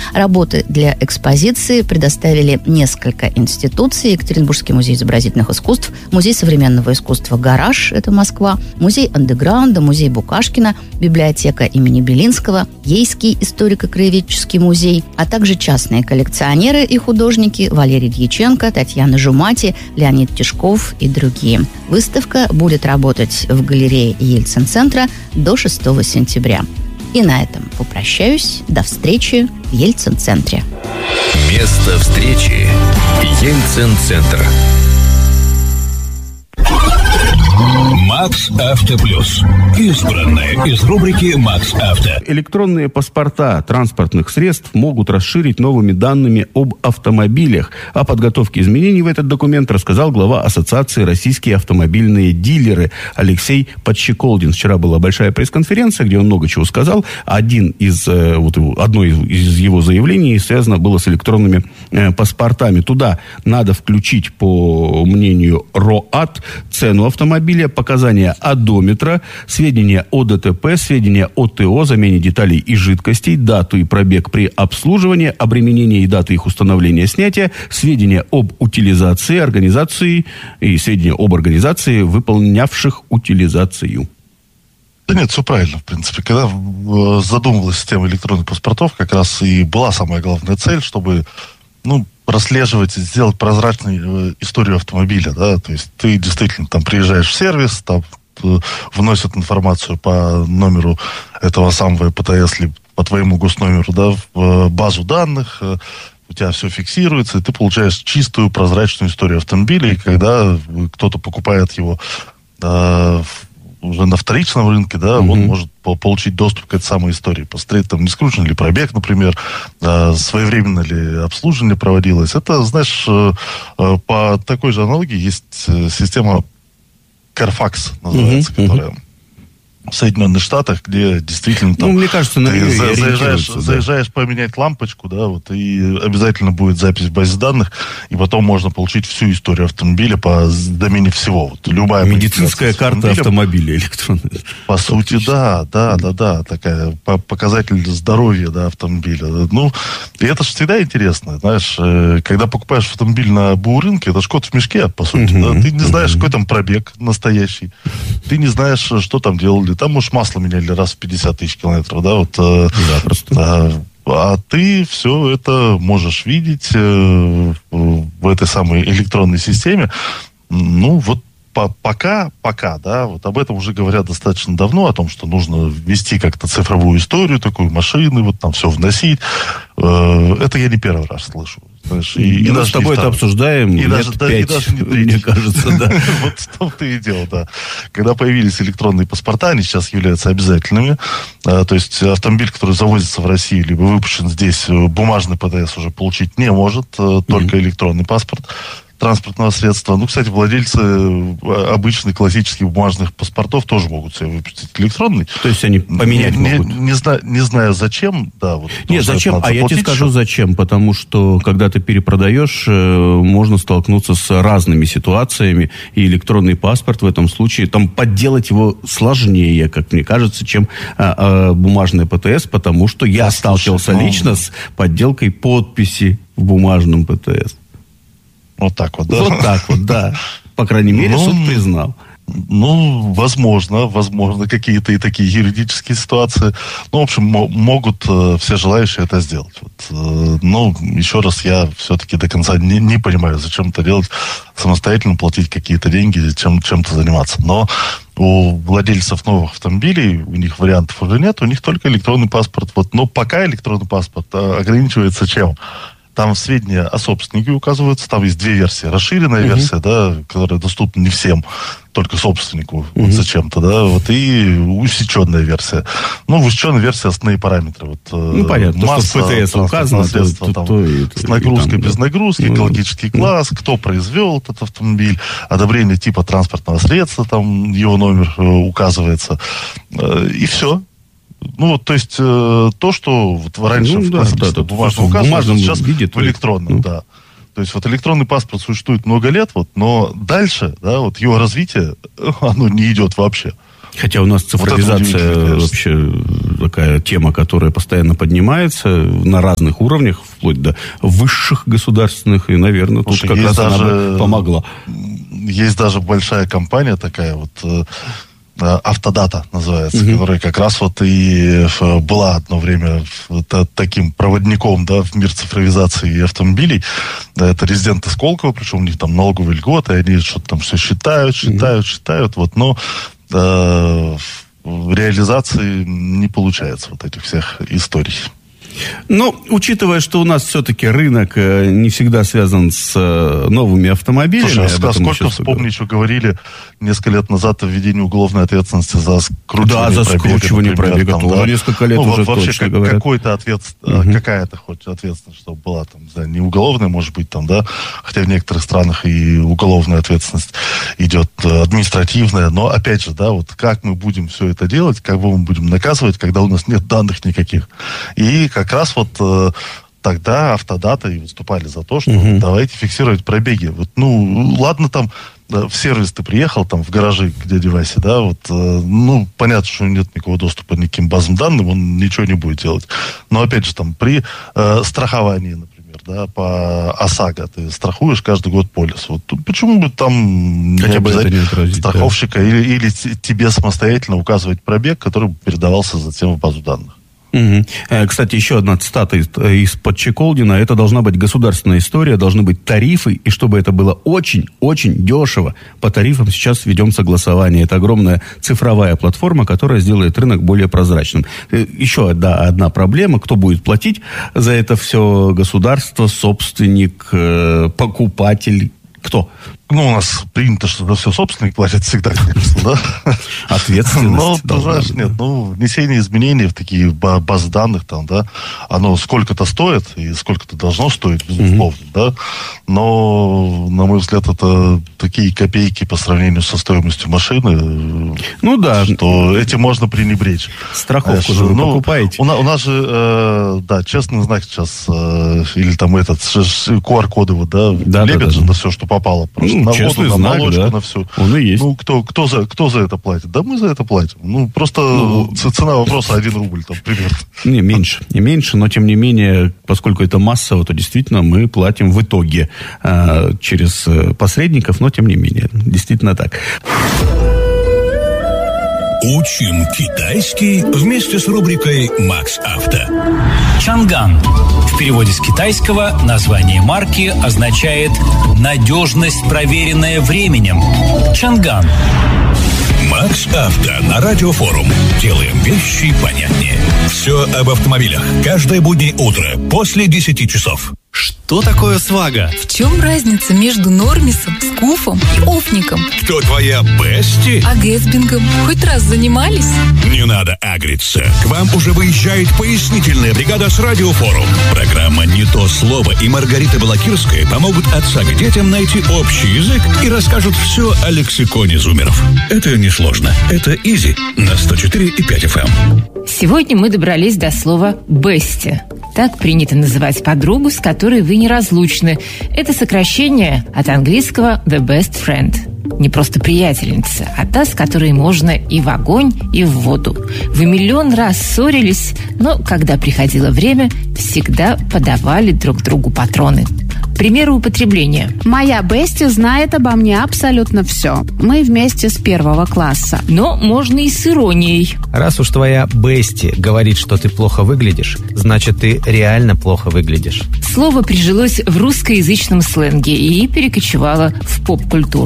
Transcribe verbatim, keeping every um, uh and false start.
Работы для экспозиции предоставили несколько институций: Екатеринбургский музей изобразительных искусств, Музей современного искусства «Гараж», это Москва, Музей андеграунда, Музей Букашкина, библиотека имени Белинского, Ейский историко-краеведческий музей, а также частные коллекционеры и художники Валерий Дьяченко, Татьяна Жумати, Леонид Тишков и другие. Выставка будет работать в галерее Ельцин-центра до шестого сентября. И на этом попрощаюсь. До встречи в Ельцин-центре. Место встречи Ельцин-центр. Макс Авто Плюс. Избранное из рубрики Макс Авто. Электронные паспорта транспортных средств могут расширить новыми данными об автомобилях. О подготовке изменений в этот документ рассказал глава Ассоциации «Российские автомобильные дилеры» Алексей Подщеколдин. Вчера была большая пресс-конференция, где он много чего сказал. Один из, вот, одно из, из его заявлений связано было с электронными э, паспортами. Туда надо включить, по мнению РОАТ, цену автомобиля, показания одометра, сведения о ДТП, сведения о ТО, замене деталей и жидкостей, дату и пробег при обслуживании, обременение и даты их установления, снятия, сведения об утилизации, организации и сведения об организации, выполнявших утилизацию. Да нет, все правильно, в принципе. Когда задумывалась система электронных паспортов, как раз и была самая главная цель, чтобы, ну, прослеживать, сделать прозрачную историю автомобиля, да, то есть ты действительно там приезжаешь в сервис, там вносят информацию по номеру этого самого ПТС, либо по твоему госномеру, да, в базу данных, у тебя все фиксируется, и ты получаешь чистую прозрачную историю автомобиля, и когда кто-то покупает его э, уже на вторичном рынке, да, mm-hmm. он может по- получить доступ к этой самой истории. Посмотреть, там, не скручен ли пробег, например, э, своевременно ли обслуживание проводилось. Это, знаешь, э, э, по такой же аналогии есть э, система Carfax, называется, mm-hmm. которая в Соединенных Штатах, где действительно там... Ну, мне кажется, на ты за- заезжаешь, да. заезжаешь поменять лампочку, да, вот, и обязательно будет запись в базе данных, и потом можно получить всю историю автомобиля по домене всего. Вот, любая медицинская карта автомобиля электронная. По сути, да, да, да, да, такая показатель здоровья, да, автомобиля. Ну, и это же всегда интересно, знаешь, когда покупаешь автомобиль на БУ рынке, это ж кот в мешке, по сути, uh-huh, да, ты не знаешь, uh-huh. какой там пробег настоящий, ты не знаешь, что там делали. Там, может, масло меняли раз в пятьдесят тысяч километров, да, вот. Запросто. А, а ты все это можешь видеть э, в этой самой электронной системе. Ну, вот по, пока, пока, да, вот об этом уже говорят достаточно давно, о том, что нужно ввести как-то цифровую историю, такую машины, вот там все вносить. Э, это я не первый раз слышу. Знаешь, и, и, и мы с тобой это обсуждаем и лет даже, да, пять, и даже не мне кажется, да. Вот в том-то и дело, да. Когда появились электронные паспорта, они сейчас являются обязательными. То есть автомобиль, который завозится в Россию, либо выпущен здесь, бумажный ПТС уже получить не может, только электронный паспорт транспортного средства. Ну, кстати, владельцы обычных классических бумажных паспортов тоже могут себе выпустить электронный. То есть они поменять не, могут? Не, не, знаю, не знаю, зачем, да. Вот, Нет, зачем? А я тебе скажу, зачем. Потому что, когда ты перепродаешь, можно столкнуться с разными ситуациями, и электронный паспорт в этом случае, там подделать его сложнее, как мне кажется, чем а, а, бумажный ПТС, потому что я да, сталкивался слушай, лично ну... с подделкой подписи в бумажном ПТС. Вот так вот, да? Вот так вот, да. По крайней мере, ну, суд признал. Ну, возможно, возможно, какие-то и такие юридические ситуации. Ну, в общем, м- могут э, все желающие это сделать. Вот, э, но, еще раз, я все-таки до конца не, не понимаю, зачем это делать, самостоятельно платить какие-то деньги, чем, чем-то заниматься. Но у владельцев новых автомобилей, у них вариантов уже нет, у них только электронный паспорт. Вот, но пока электронный паспорт а, ограничивается чем? Там сведения о собственнике указываются, там есть две версии. Расширенная uh-huh. версия, да, которая доступна не всем, только собственнику uh-huh. вот зачем-то, да, вот, и усеченная версия. Ну, в усеченной версии основные параметры. Вот, ну, понятно, масса, то, что в ПТС указано, средства, то, там, то, то, то, с нагрузкой, там, без да. нагрузки, ну, экологический ну. класс, кто произвел этот автомобиль, одобрение типа транспортного средства, там его номер э, указывается, э, и все. Ну, вот, то есть, э, то, что вот раньше ну, в да, классическом да, да, бумажном в указывалось, бумажном сейчас виде, в электронном, ну. да. То есть, вот электронный паспорт существует много лет, вот, но дальше, да, вот его развитие, оно не идет вообще. Хотя у нас цифровизация вот вообще такая тема, которая постоянно поднимается на разных уровнях, вплоть до высших государственных, и, наверное, тут Слушай, как раз даже, она помогла. Есть даже большая компания такая вот, Автодата называется, uh-huh. которая как раз вот и была одно время таким проводником, да, в мир цифровизации автомобилей. Да, это резиденты Сколково, причем у них там налоговые льготы, они что-то там все считают, считают, uh-huh. считают, вот, но э, реализации не получается вот этих всех историй. Ну, учитывая, что у нас все-таки рынок не всегда связан с новыми автомобилями... Слушай, а сколько, вспомни, что говорили несколько лет назад о введении уголовной ответственности за скручивание пробега. Да, за скручивание пробега. Там, да. Несколько лет ну, уже вообще, точно как, говорят. Какой-то ответ, угу. Какая-то хоть ответственность, чтобы была там, не знаю, не уголовная, может быть, там, да, хотя в некоторых странах и уголовная ответственность идет административная, но, опять же, да, вот как мы будем все это делать, как мы будем наказывать, когда у нас нет данных никаких. И как Как раз вот э, тогда Автодата и выступали за то, что uh-huh. давайте фиксировать пробеги. Вот, ну, ладно, там да, в сервис ты приехал, там в гаражи к дяде Васе, да, вот, э, ну, понятно, что нет никакого доступа ни к каким базам данным, он ничего не будет делать. Но, опять же, там, при э, страховании, например, да, по ОСАГО ты страхуешь каждый год полис. Вот почему бы там Хотя не бы обязательно не отразить, страховщика да. или, или тебе самостоятельно указывать пробег, который передавался затем в базу данных? Угу. Кстати, еще одна цитата из, из-под Чеколдина. Это должна быть государственная история, должны быть тарифы, и чтобы это было очень-очень дешево. По тарифам сейчас ведем согласование. Это огромная цифровая платформа, которая сделает рынок более прозрачным. Еще одна, одна проблема. Кто будет платить за это все? Государство, собственник, покупатель? Кто? Ну, у нас принято, что за все собственник платит всегда, конечно, да? Ответственность. Но, знаешь, нет, ну, внесение изменений в такие базы данных, там, да, оно сколько-то стоит и сколько-то должно стоить, безусловно, да, но, на мой взгляд, это такие копейки по сравнению со стоимостью машины, ну, да. что этим можно пренебречь. Страховку же вы ну, покупаете. У, у нас же, э, да, честный знак сейчас, э, или там этот, ку ар-коды, вот, да, да лепят да, да, же да. на все, что попало, просто. Ну, на честный воду, знак, на молочку, да. на все. Он и есть. Ну, кто, кто, за, кто за это платит? Да мы за это платим. Ну, просто ну, цена вопроса один рубль, там, примерно. Не меньше, не меньше, но тем не менее, поскольку это массово, то действительно мы платим в итоге э, через посредников, но тем не менее, действительно так. Учим китайский вместе с рубрикой «Макс Авто». Чанган. В переводе с китайского название марки означает «надежность, проверенная временем». Чанган. Макс Авто на Радиофорум. Делаем вещи понятнее. Все об автомобилях. Каждое буднее утро после десяти часов. Что такое свага? В чем разница между нормисом, скуфом и офником? Кто твоя бести? А гэтсбингом хоть раз занимались? Не надо агриться. К вам уже выезжает пояснительная бригада с Радиофорум. Программа «Не то слово» и Маргарита Балакирская помогут отца к детям найти общий язык и расскажут все о лексиконе зумеров. Это несложно. Это изи на сто четыре и пять эф эм. Сегодня мы добрались до слова «бести». Так принято называть подругу, с которой вы неразлучны. Это сокращение от английского «the best friend». Не просто приятельница, а та, с которой можно и в огонь, и в воду. Вы миллион раз ссорились, но когда приходило время, всегда подавали друг другу патроны. Примеры употребления. Моя бести знает обо мне абсолютно все. Мы вместе с первого класса. Но можно и с иронией. Раз уж твоя бести говорит, что ты плохо выглядишь, значит, ты реально плохо выглядишь. Слово прижилось в русскоязычном сленге и перекочевало в поп-культуру.